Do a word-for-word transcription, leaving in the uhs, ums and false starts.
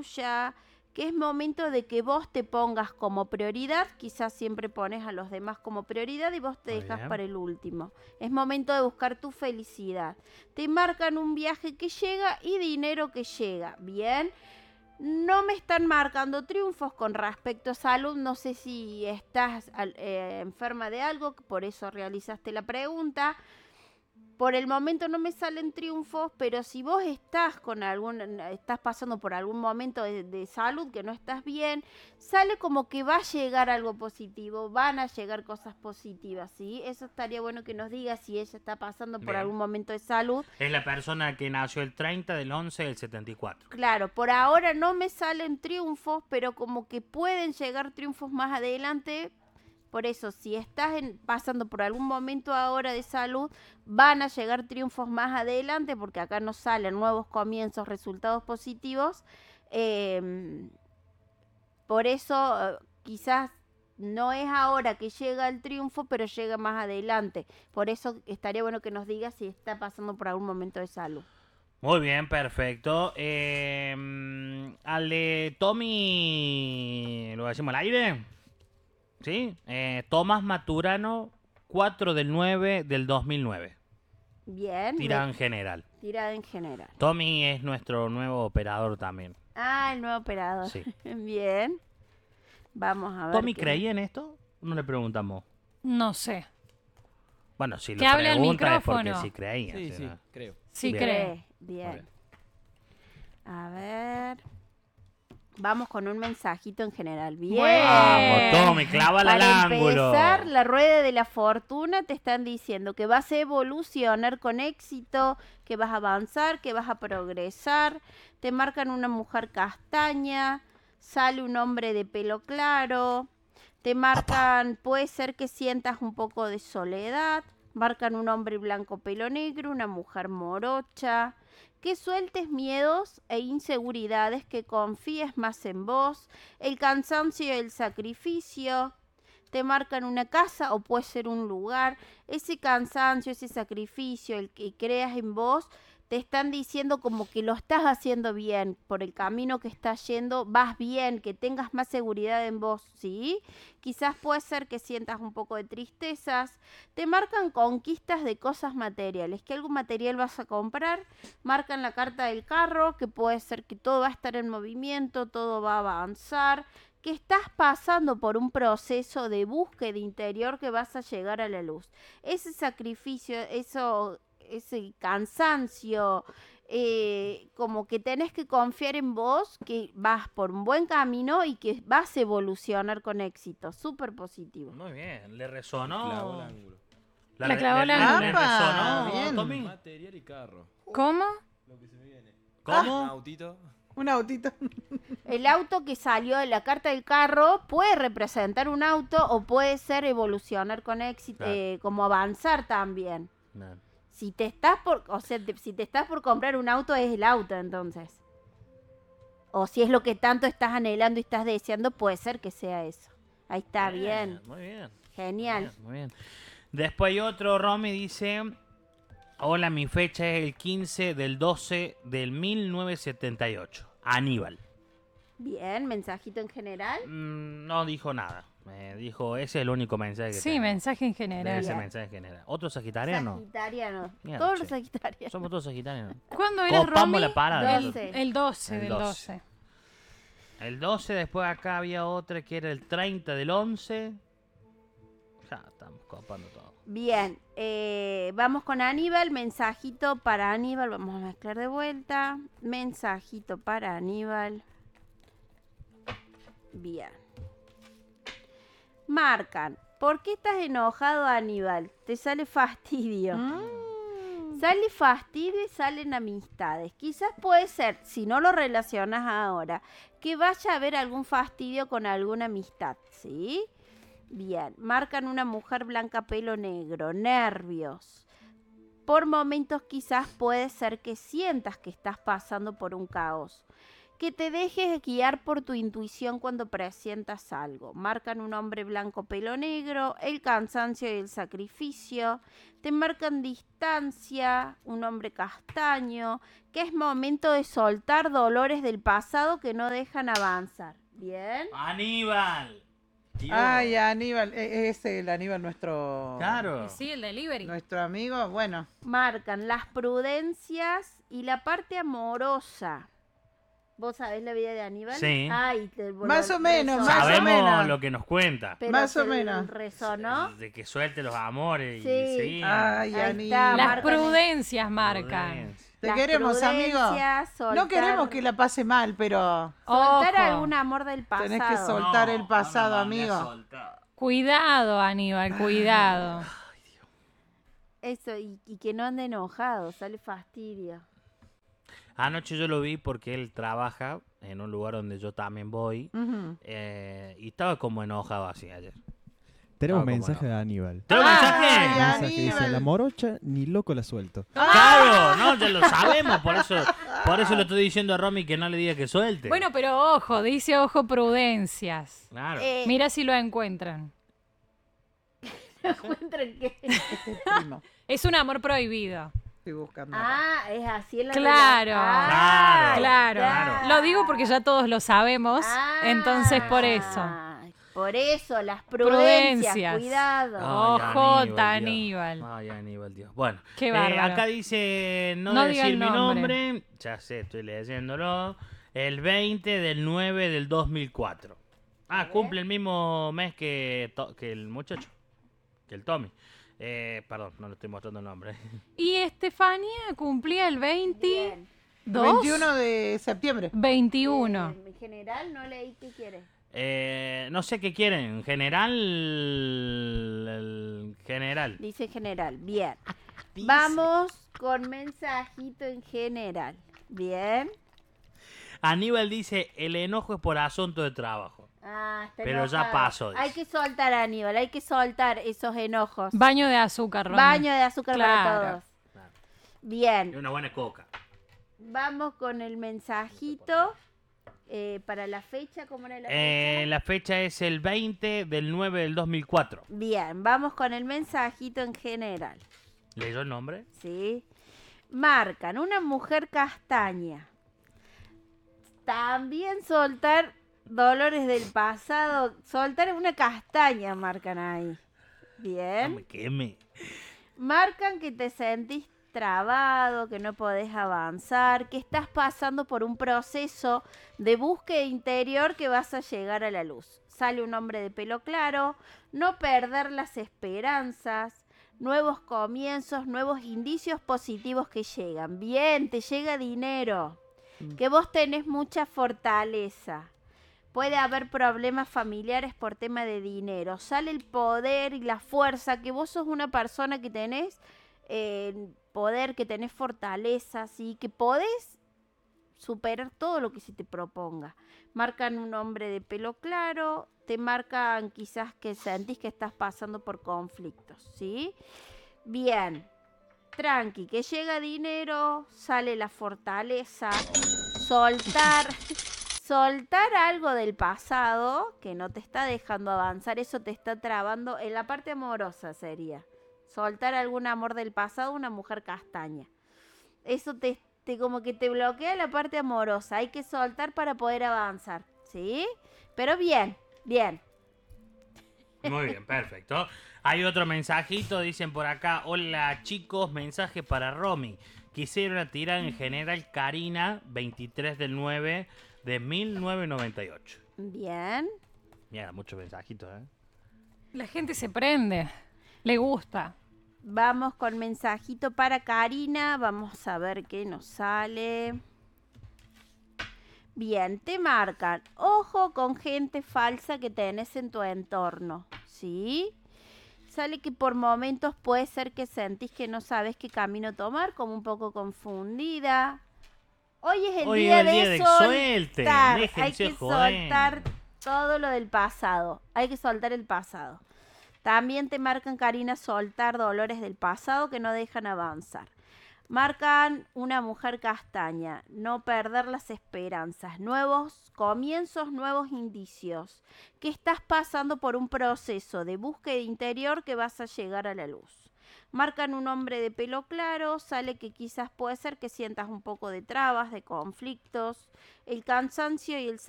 tuya, que es momento de que vos te pongas como prioridad, quizás siempre pones a los demás como prioridad y vos te Muy dejas bien. para el último. Es momento de buscar tu felicidad. Te marcan un viaje que llega y dinero que llega, ¿bien? No me están marcando triunfos con respecto a salud, no sé si estás eh, enferma de algo, por eso realizaste la pregunta. Por el momento no me salen triunfos, pero si vos estás con algún, estás pasando por algún momento de, de salud que no estás bien, sale como que va a llegar algo positivo, van a llegar cosas positivas, ¿sí? Eso estaría bueno que nos diga si ella está pasando por Bien. algún momento de salud. Es la persona que nació el treinta del once del setenta y cuatro. Claro, por ahora no me salen triunfos, pero como que pueden llegar triunfos más adelante. Por eso, si estás en, pasando por algún momento ahora de salud, van a llegar triunfos más adelante, porque acá nos salen nuevos comienzos, resultados positivos. Eh, por eso, eh, quizás no es ahora que llega el triunfo, pero llega más adelante. Por eso estaría bueno que nos diga si está pasando por algún momento de salud. Muy bien, perfecto. Eh, al de Tommy, ¿lo decimos al aire? ¿Sí? Eh, Tomás Maturano, cuatro del nueve del dos mil nueve. Bien. Tirada en general. Tirada en general. Tommy es nuestro nuevo operador también. Ah, el nuevo operador. Sí. Bien. Vamos a ver. ¿Tommy qué creía en esto? No le preguntamos. No sé. Bueno, si lo Que hable al pregunta es porque micrófono. sí creía. Sí, ¿sí, sí, no? creo. Sí Bien. cree. cree. Bien. bien. A ver. Vamos con un mensajito en general. Bien. Bueno. Vamos, Tommy, clávala al Para ángulo. empezar, la rueda de la fortuna te están diciendo que vas a evolucionar con éxito, que vas a avanzar, que vas a progresar. Te marcan una mujer castaña, sale un hombre de pelo claro. Te marcan, puede ser que sientas un poco de soledad. Marcan un hombre blanco pelo negro, una mujer morocha. Que sueltes miedos e inseguridades, que confíes más en vos, el cansancio y el sacrificio. Te marcan una casa o puede ser un lugar. Ese cansancio, ese sacrificio, el que creas en vos, te están diciendo como que lo estás haciendo bien, por el camino que estás yendo, vas bien, que tengas más seguridad en vos, ¿sí? Quizás puede ser que sientas un poco de tristezas. Te marcan conquistas de cosas materiales, que algo material vas a comprar. Marcan la carta del carro, que puede ser que todo va a estar en movimiento, todo va a avanzar, que estás pasando por un proceso de búsqueda interior que vas a llegar a la luz. Ese sacrificio, eso... ese cansancio, eh, como que tenés que confiar en vos, que vas por un buen camino y que vas a evolucionar con éxito. Súper positivo. Muy bien, le resonó. Clavó el ángulo. La, La re- clavó le, el le- ángulo. le ¡Apa! resonó, Bien. Tommy. Material y carro. ¿Cómo? Lo que se me viene. Un ¿Cómo? autito. Un autito. El auto que salió de la carta del carro puede representar un auto o puede ser evolucionar con éxito, Claro. eh, como avanzar también. No. Si te estás por, o sea, te- si te estás por comprar un auto, es el auto entonces. O si es lo que tanto estás anhelando y estás deseando, puede ser que sea eso. Ahí está, bien. Muy bien. Genial. Muy bien, muy bien. Después hay otro, Romy dice: hola, mi fecha es el quince del doce del mil novecientos setenta y ocho. Aníbal. Bien, mensajito en general. Mm, no dijo nada. Me dijo, ese es el único mensaje que Sí, tengo. mensaje en De general. ese Bien. mensaje general. ¿Otro sagitariano? Sagitariano. Mierda, Todos che. los sagitarianos. Somos todos sagitarianos. ¿Cuándo era Copamos Romy? la parada. El, doce. el doce El del doce. doce. El doce, después acá había otra que era el treinta del once. Ya estamos copando todo. Bien, eh, vamos con Aníbal. Mensajito para Aníbal. Vamos a mezclar de vuelta. Mensajito para Aníbal. Bien. Marcan. ¿Por qué estás enojado, Aníbal? Te sale fastidio. Mm. Sale fastidio y salen amistades. Quizás puede ser, si no lo relacionas ahora, que vaya a haber algún fastidio con alguna amistad, ¿sí? Bien, marcan una mujer blanca pelo negro, nervios. Por momentos quizás puede ser que sientas que estás pasando por un caos, Que te dejes guiar por tu intuición cuando presientas algo. Marcan un hombre blanco pelo negro, el cansancio y el sacrificio. Te marcan distancia, un hombre castaño, que es momento de soltar dolores del pasado que no dejan avanzar. ¿Bien? Aníbal. Tío. Ay, Aníbal, e- es el Aníbal nuestro... Claro. Sí, el delivery. Nuestro amigo, bueno. Marcan las prudencias y la parte amorosa. ¿Vos sabés la vida de Aníbal? Sí. Ay, te, Más o menos, resonó. más o Sabemos menos. lo que nos cuenta. Pero Más o te menos. resonó. De que suelte los amores. Sí. Y sí. Ay, Ahí está, Aníbal. Las marcan- prudencias marcan. Prudencia. Te Las queremos, amigo. prudencias, No soltar- queremos que la pase mal, pero Soltar Ojo. algún amor del pasado. Tenés que sol- soltar el pasado, no me mandé a amigo. soltar. Cuidado, Aníbal, cuidado. Eso, y, y que no ande enojado, sale fastidio. Anoche yo lo vi porque él trabaja en un lugar donde yo también voy. ujú. eh, y estaba como enojado así ayer. Tenemos Ah, cómo mensaje no. de Aníbal. ¿Tengo Ay, mensaje? Mensaje dice, Aníbal. la morocha ni loco la suelto. Claro, no, ya lo sabemos, por eso, por eso le estoy diciendo a Romy que no le diga que suelte. Bueno, pero ojo, dice ojo prudencias. claro. Eh, Mira si lo encuentran. encuentran que... Este primo, Es un amor prohibido. estoy buscando. acá. Ah, es así en la Claro. Ah, Claro. claro. Lo digo porque ya todos lo sabemos, Ah, entonces por eso. Por eso, las prudencias, Prudencias. cuidado. Ay, Ojota, Aníbal, Dios. Aníbal. Ay, Aníbal, Dios. Bueno, Qué eh, bárbaro. acá dice no, No decir diga el mi nombre. nombre. Ya sé, estoy leyéndolo. El veinte del nueve del dos mil cuatro. Ah, cumple el mismo mes que, To- que el muchacho, que el Tommy. Eh, perdón, no le estoy mostrando el nombre. Y Estefanía cumplía el veintidós, Bien. veintiuno de septiembre. veintiuno. Eh, en general no leí qué quiere. Eh, no sé qué quieren. En general, el general. Dice general. Bien. Vamos con mensajito en general. Bien. Aníbal dice, el enojo es por asunto de trabajo. Ah, está Pero ya enojado. pasó, dice. Hay que soltar, Aníbal. Hay que soltar esos enojos. Baño de azúcar, Romy. Baño de azúcar para Claro. todos. Claro. Y Bien. una buena coca. Vamos con el mensajito. Eh, para la fecha, ¿cómo era la Eh, fecha? la fecha es el veinte del nueve del dos mil cuatro. Bien, vamos con el mensajito en general. ¿Leyó el nombre? ¿Sí? Marcan una mujer castaña. También soltar dolores del pasado. Soltar una castaña marcan ahí. No Bien. me queme. Marcan que te sentís trabado, que no podés avanzar, que estás pasando por un proceso de búsqueda interior que vas a llegar a la luz. Sale un hombre de pelo claro, no perder las esperanzas, nuevos comienzos, nuevos indicios positivos que llegan. Bien, te llega dinero, que vos tenés mucha fortaleza. Puede haber problemas familiares por tema de dinero. Sale el poder y la fuerza, que vos sos una persona que tenés eh, poder, que tenés fortaleza, ¿sí? Que podés superar todo lo que se te proponga. Marcan un hombre de pelo claro, te marcan quizás que sentís que estás pasando por conflictos, ¿sí? Bien, tranqui, que llega dinero, sale la fortaleza, soltar... Soltar algo del pasado que no te está dejando avanzar, eso te está trabando en la parte amorosa sería. Soltar algún amor del pasado, una mujer castaña. Eso te, te como que te bloquea la parte amorosa, hay que soltar para poder avanzar, ¿sí? Pero bien, bien. Muy bien, perfecto. Hay otro mensajito, dicen por acá. Hola chicos, mensaje para Romy. Quisiera tirar en general Karina, veintitrés del nueve de mil novecientos noventa y ocho. Bien. Mira, muchos mensajitos, ¿eh? La gente se prende. Le gusta. Vamos con mensajito para Karina. Vamos a ver qué nos sale. Bien, te marcan. Ojo con gente falsa que tenés en tu entorno. ¿Sí? Sale que por momentos puede ser que sentís que no sabes qué camino tomar, como un poco confundida. Hoy es el Hoy día es el de día de que soltar. suelten, Hay déjense que joder. soltar todo lo del pasado. Hay que soltar el pasado. También te marcan, Karina, soltar dolores del pasado que no dejan avanzar. Marcan una mujer castaña, no perder las esperanzas, nuevos comienzos, nuevos indicios, que estás pasando por un proceso de búsqueda interior que vas a llegar a la luz. Marcan un hombre de pelo claro, sale que quizás puede ser que sientas un poco de trabas, de conflictos, el cansancio y el